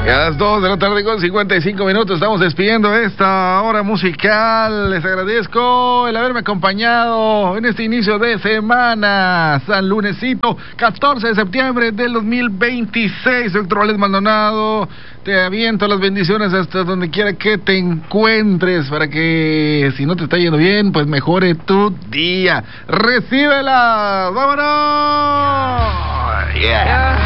Y a las 2 de la tarde con 55 minutos estamos despidiendo esta hora musical. Les agradezco el haberme acompañado en este inicio de semana. San Lunesito, 14 de septiembre del 2026. Doctor Alex Maldonado, te aviento las bendiciones hasta donde quiera que te encuentres, para que si no te está yendo bien, pues mejore tu día. ¡Recíbela! ¡Vámonos! Yeah.